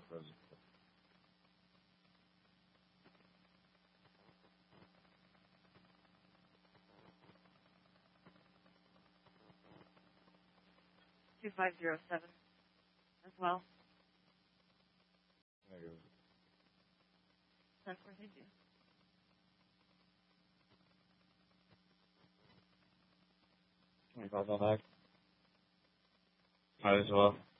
2507 as well. That's where they do. $25 on that. Might as well.